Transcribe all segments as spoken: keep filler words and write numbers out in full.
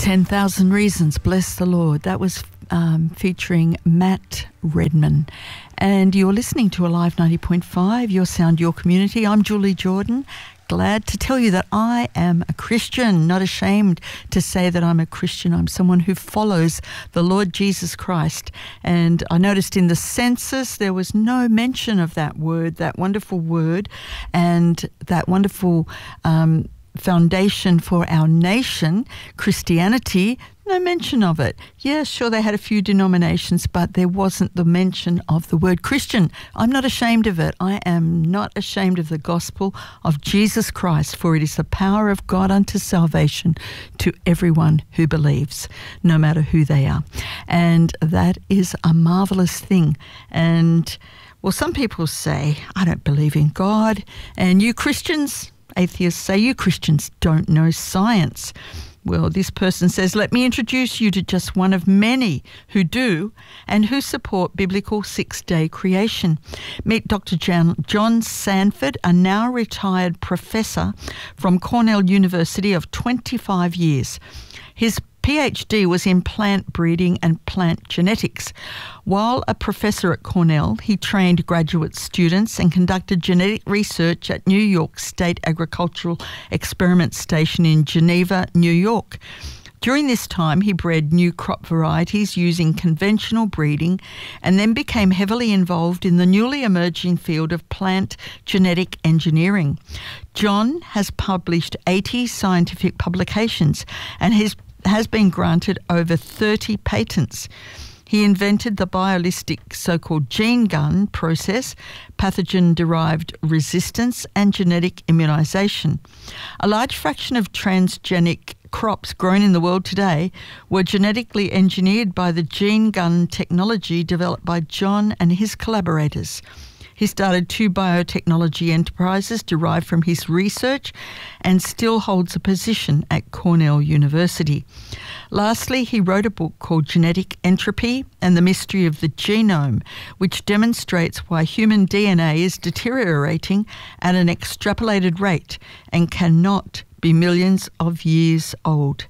ten thousand Reasons, Bless the Lord. That was um, featuring Matt Redman. And you're listening to Alive ninety point five, Your Sound, Your Community. I'm Julie Jordan. Glad to tell you that I am a Christian, not ashamed to say that I'm a Christian. I'm someone who follows the Lord Jesus Christ. And I noticed in the census there was no mention of that word, that wonderful word, and that wonderful um, foundation for our nation, Christianity. No mention of it. Yeah, sure, they had a few denominations, but there wasn't the mention of the word Christian. I'm not ashamed of it. I am not ashamed of the gospel of Jesus Christ, for it is the power of God unto salvation to everyone who believes, no matter who they are. And that is a marvelous thing. And, well, some people say, I don't believe in God. And you Christians, atheists say, you Christians don't know science. Well, this person says, let me introduce you to just one of many who do and who support biblical six-day creation. Meet Doctor John, John Sanford, a now retired professor from Cornell University of twenty-five years. His PhD was in plant breeding and plant genetics. While a professor at Cornell, he trained graduate students and conducted genetic research at New York State Agricultural Experiment Station in Geneva, New York. During this time, he bred new crop varieties using conventional breeding and then became heavily involved in the newly emerging field of plant genetic engineering. John has published eighty scientific publications and his has been granted over thirty patents. He invented the biolistic so-called gene gun process, pathogen-derived resistance, and genetic immunization. A large fraction of transgenic crops grown in the world today were genetically engineered by the gene gun technology developed by John and his collaborators. He started two biotechnology enterprises derived from his research and still holds a position at Cornell University. Lastly, he wrote a book called Genetic Entropy and the Mystery of the Genome, which demonstrates why human D N A is deteriorating at an extrapolated rate and cannot be millions of years old.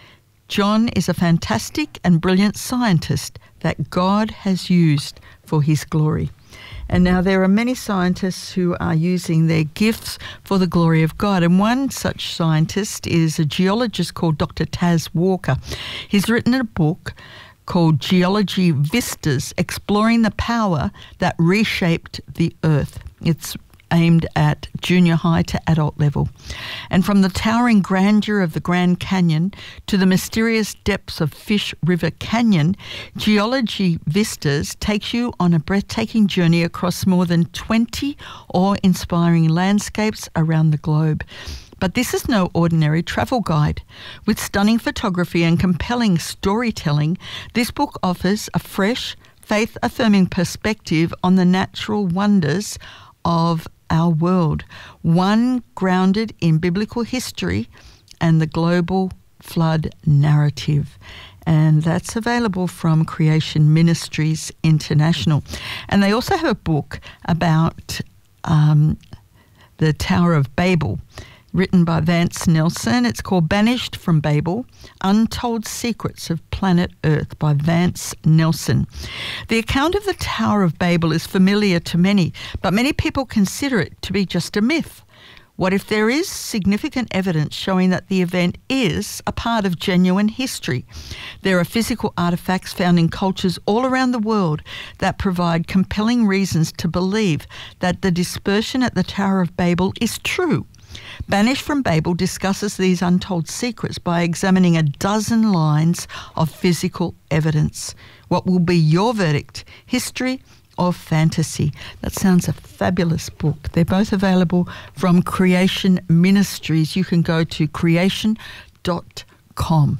John is a fantastic and brilliant scientist that God has used for his glory. And now there are many scientists who are using their gifts for the glory of God. And one such scientist is a geologist called Doctor Taz Walker. He's written a book called Geology Vistas, Exploring the Power That Reshaped the Earth. It's aimed at junior high to adult level. And from the towering grandeur of the Grand Canyon to the mysterious depths of Fish River Canyon, Geology Vistas takes you on a breathtaking journey across more than twenty awe-inspiring landscapes around the globe. But this is no ordinary travel guide. With stunning photography and compelling storytelling, this book offers a fresh, faith-affirming perspective on the natural wonders of our world, one grounded in biblical history and the global flood narrative. And that's available from Creation Ministries International. And they also have a book about um, the Tower of Babel, written by Vance Nelson. It's called Banished from Babel, Untold Secrets of Planet Earth by Vance Nelson. The account of the Tower of Babel is familiar to many, but many people consider it to be just a myth. What if there is significant evidence showing that the event is a part of genuine history? There are physical artifacts found in cultures all around the world that provide compelling reasons to believe that the dispersion at the Tower of Babel is true. Banished from Babel discusses these untold secrets by examining a dozen lines of physical evidence. What will be your verdict, history or fantasy? That sounds a fabulous book. They're both available from Creation Ministries. You can go to creation dot com.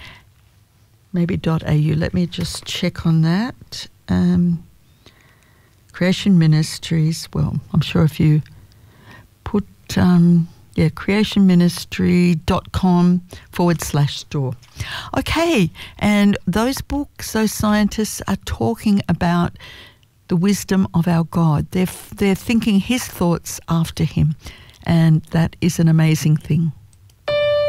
Maybe .au. Let me just check on that. Um, Creation Ministries. Well, I'm sure if you put... Um, yeah, creationministry.com forward slash store. Okay, and those books, those scientists are talking about the wisdom of our God. They're, they're thinking his thoughts after him, and that is an amazing thing.